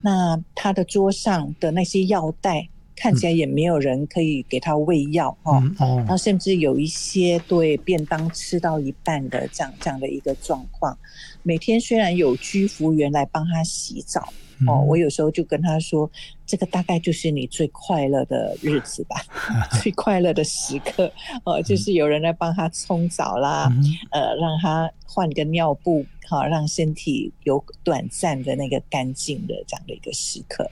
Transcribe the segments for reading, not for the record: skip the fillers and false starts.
那他的桌上的那些药袋看起来也没有人可以给他喂药然后甚至有一些对便当吃到一半的这样的一个状况。每天虽然有居服员来帮他洗澡我有时候就跟他说，这个大概就是你最快乐的日子吧最快乐的时刻就是有人来帮他冲澡啦让他换个尿布让身体有短暂的那个干净的这样的一个时刻。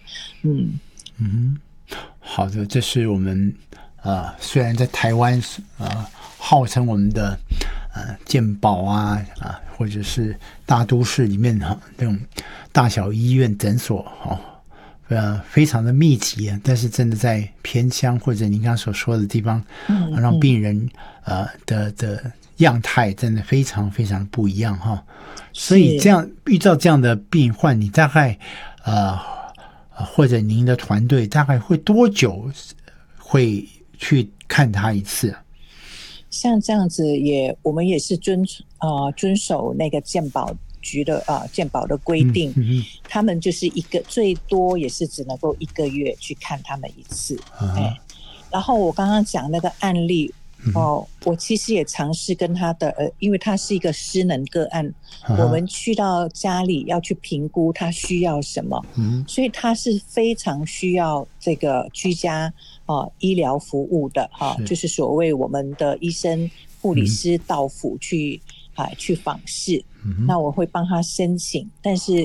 好的，这是我们虽然在台湾号称我们的健保或者是大都市里面那种大小医院诊所非常的密集但是真的在偏乡或者您刚刚所说的地方让病人的样态真的非常非常不一样所以这样遇到这样的病患，你大概或者您的团队大概会多久会去看他一次？ 像这样子我们也是遵守那个健保局的健保的规定他们就是最多也是只能够1个月去看他们一次然后我刚刚讲那个案例我其实也尝试跟他的因为他是一个失能个案我们去到家里要去评估他需要什么所以他是非常需要这个居家医疗服务的就是所谓我们的医生护理师到府去访视那我会帮他申请但是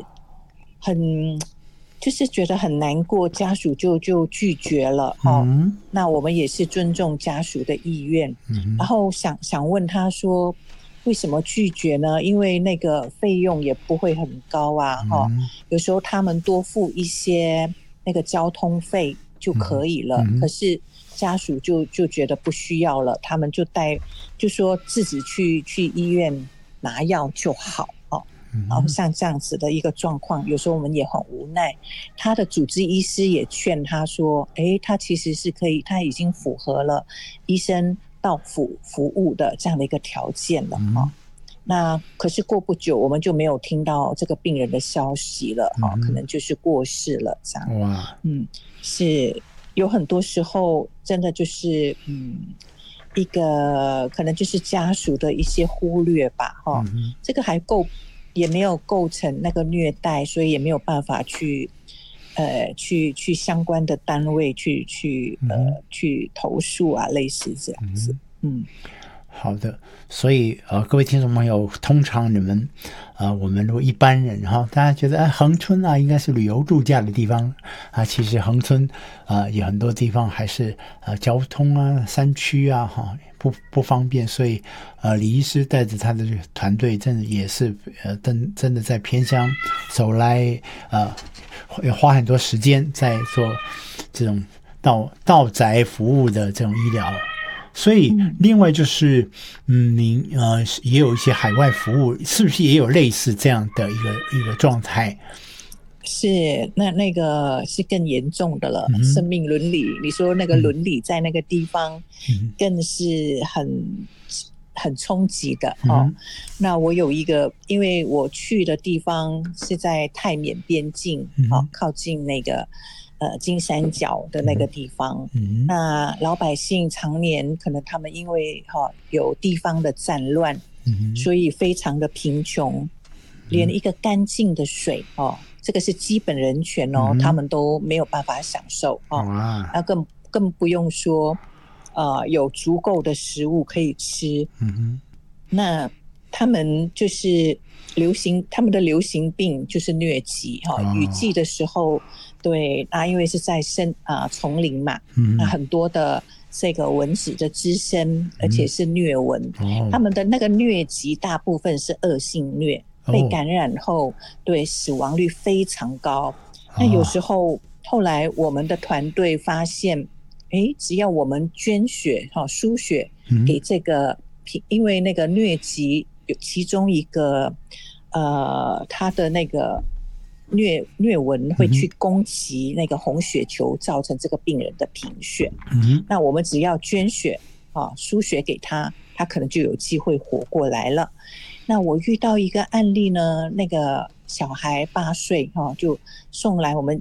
就是觉得很难过，家属就拒绝了那我们也是尊重家属的意愿然后想问他说为什么拒绝呢？因为那个费用也不会很高有时候他们多付一些那个交通费就可以了可是家属就觉得不需要了，他们就说自己去医院拿药就好然后像这样子的一个状况有时候我们也很无奈，他的主治医师也劝他说他其实是可以，他已经符合了医生到府服务的这样的一个条件了那可是过不久我们就没有听到这个病人的消息了可能就是过世了这样是有很多时候真的就是一个可能就是家属的一些忽略吧这个也没有构成那个虐待，所以也没有办法去相关的单位去投诉类似这样子好的，所以各位听众朋友，通常你们我们如果一般人大家觉得恒春应该是旅游度假的地方其实恒春有很多地方还是交通山区不方便，所以李医师带着他的团队真的也是真的在偏乡走来要花很多时间在做这种到宅服务的这种医疗。所以另外就是您也有一些海外服务，是不是也有类似这样的一个状态？ 是那个是更严重的了生命伦理，你说那个伦理在那个地方更是很冲击的那我有一个，因为我去的地方是在泰缅边境靠近那个金三角的那个地方那老百姓常年可能他们因为有地方的战乱所以非常的贫穷连一个干净的水这个是基本人权他们都没有办法享受那更不用说有足够的食物可以吃那他们就是他们的流行病就是疟疾雨季的时候对因为是在丛林嘛那很多的这个蚊子的滋生而且是疟蚊他们的那个疟疾大部分是恶性疟被感染后对死亡率非常高那有时候后来我们的团队发现只要我们捐血输血给这个因为那个疟疾有其中一个它的那个疟蚊会去攻击那个红血球造成这个病人的贫血那我们只要捐血输血给他可能就有机会活过来了那我遇到一个案例呢那个小孩8岁就送来我们